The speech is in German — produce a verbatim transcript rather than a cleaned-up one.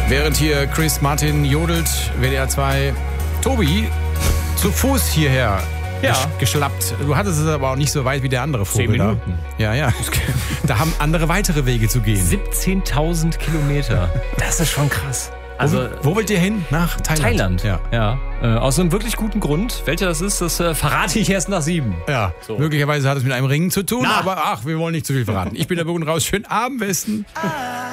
Während hier Chris Martin jodelt, W D R zwei Tobi zu Fuß hierher Ja. gesch- geschlappt. Du hattest es aber auch nicht so weit wie der andere Vogel. Zehn Minuten. Da. Ja, ja. Da haben andere weitere Wege zu gehen. siebzehntausend Kilometer. Das ist schon krass. Also, wo, wo wollt ihr hin? Nach Thailand. Thailand. Ja. ja. Äh, aus einem wirklich guten Grund. Welcher das ist, das äh, verrate ich erst nach sieben. Ja, So. möglicherweise hat es mit einem Ring zu tun, Na. aber ach, wir wollen nicht zu viel verraten. Ich bin der Bogen raus. Schönen Abend, Westen.